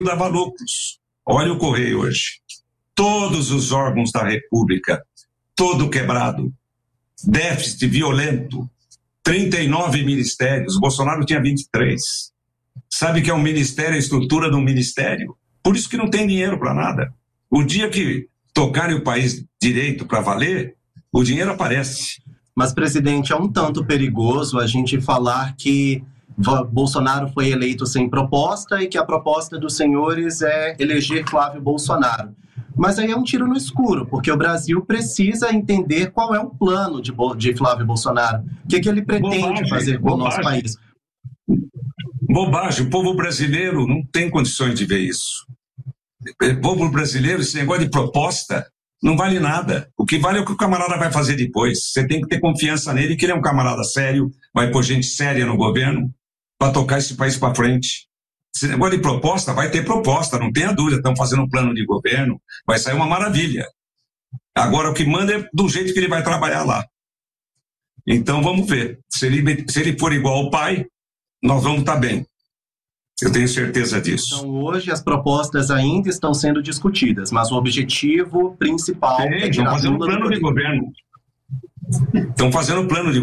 dava lucros. Olha o Correio hoje. Todos os órgãos da República, todo quebrado, déficit violento, 39 ministérios, Bolsonaro tinha 23. Sabe que é um ministério, a estrutura de um ministério? Por isso que não tem dinheiro para nada. O dia que tocarem o país direito para valer, o dinheiro aparece. Mas, presidente, é um tanto perigoso a gente falar que Bolsonaro foi eleito sem proposta e que a proposta dos senhores é eleger Flávio Bolsonaro. Mas aí é um tiro no escuro, porque o Brasil precisa entender qual é o plano de Flávio Bolsonaro. O que ele pretende fazer com o nosso país. Bobagem. O povo brasileiro não tem condições de ver isso. O povo brasileiro, esse negócio de proposta, não vale nada. O que vale é o que o camarada vai fazer depois. Você tem que ter confiança nele, que ele é um camarada sério, vai pôr gente séria no governo para tocar esse país para frente. Esse negócio de proposta, vai ter proposta, não tenha dúvida. Estão fazendo um plano de governo, vai sair uma maravilha. Agora, o que manda é do jeito que ele vai trabalhar lá. Então, vamos ver. Se ele for igual ao pai, nós vamos estar bem. Eu tenho certeza disso. Então, hoje as propostas ainda estão sendo discutidas, mas o objetivo principal é tirar fazendo plano de governo. Estão fazendo plano de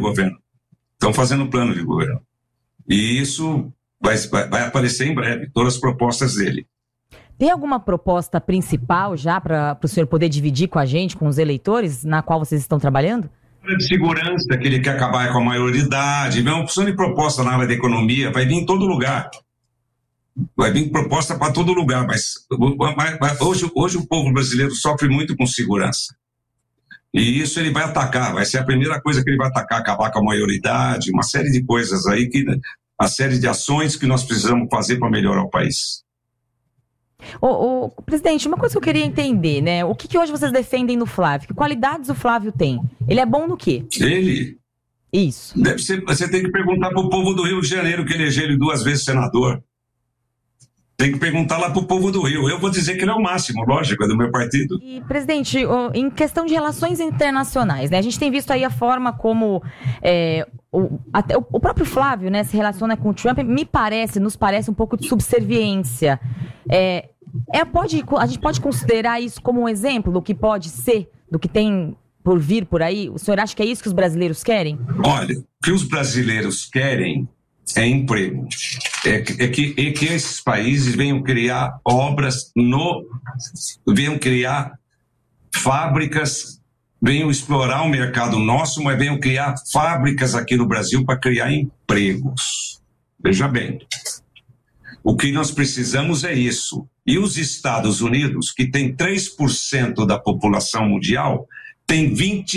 governo. E isso vai aparecer em breve, todas as propostas dele. Tem alguma proposta principal já para o senhor poder dividir com a gente, com os eleitores, na qual vocês estão trabalhando? De segurança, que ele quer acabar com a maioridade, vem uma opção de proposta na área da economia, vai vir em todo lugar. Vai vir proposta para todo lugar, mas hoje o povo brasileiro sofre muito com segurança. E isso ele vai atacar, vai ser a primeira coisa que ele vai atacar, acabar com a maioridade, uma série de coisas aí, a série de ações que nós precisamos fazer para melhorar o país. Presidente, uma coisa que eu queria entender, né? O que hoje vocês defendem no Flávio? Que qualidades o Flávio tem? Ele é bom no quê? Ele? Isso. Você tem que perguntar para o povo do Rio de Janeiro, que elegeu ele 2 vezes senador. Tem que perguntar lá para o povo do Rio. Eu vou dizer que ele é o máximo, lógico, é do meu partido. E, presidente, em questão de relações internacionais, né? A gente tem visto aí a forma como até o próprio Flávio, né, se relaciona com o Trump, nos parece um pouco de subserviência. A gente pode considerar isso como um exemplo do que pode ser, do que tem por vir por aí? O senhor acha que é isso que os brasileiros querem? Olha, o que os brasileiros querem é emprego. É que esses países venham criar obras, venham criar fábricas, venham explorar o mercado nosso, mas venham criar fábricas aqui no Brasil para criar empregos. Veja bem, o que nós precisamos é isso. E os Estados Unidos, que tem 3% da população mundial, tem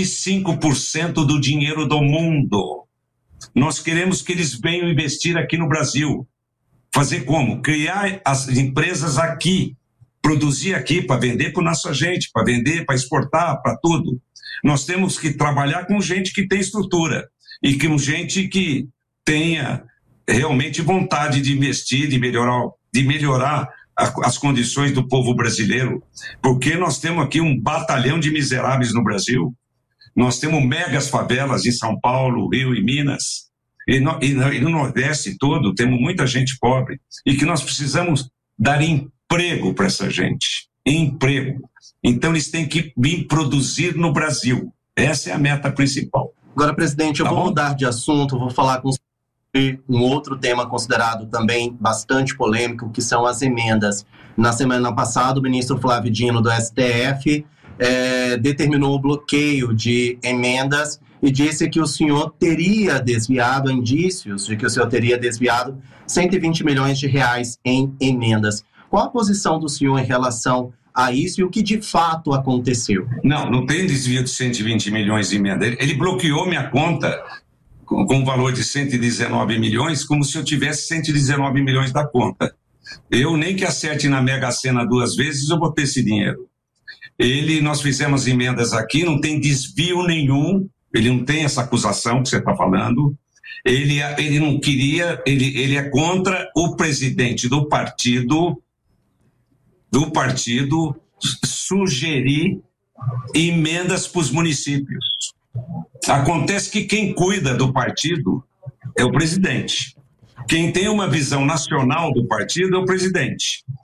25% do dinheiro do mundo. Nós queremos que eles venham investir aqui no Brasil. Fazer como? Criar as empresas aqui, produzir aqui para vender para nossa gente, para vender, para exportar, para tudo. Nós temos que trabalhar com gente que tem estrutura e com gente que tenha realmente vontade de investir, de melhorar as condições do povo brasileiro, porque nós temos aqui um batalhão de miseráveis no Brasil. Nós temos megas favelas em São Paulo, Rio e Minas, e no Nordeste todo temos muita gente pobre, e que nós precisamos dar emprego para essa gente, emprego. Então eles têm que vir produzir no Brasil. Essa é a meta principal. Agora, presidente, eu vou mudar de assunto, vou falar com um outro tema considerado também bastante polêmico, que são as emendas. Na semana passada, o ministro Flávio Dino, do STF, determinou o bloqueio de emendas e disse que o senhor teria desviado, indícios de que o senhor teria desviado 120 milhões de reais em emendas. Qual a posição do senhor em relação a isso e o que de fato aconteceu? Não tem desvio de 120 milhões de emenda. Ele bloqueou minha conta com um valor de 119 milhões, como se eu tivesse 119 milhões da conta. Eu nem que acerte na Mega Sena 2 vezes, eu vou ter esse dinheiro. Nós fizemos emendas aqui, não tem desvio nenhum, ele não tem essa acusação que você está falando. Ele não queria, ele é contra o presidente do partido sugerir emendas para os municípios. Acontece que quem cuida do partido é o presidente. Quem tem uma visão nacional do partido é o presidente.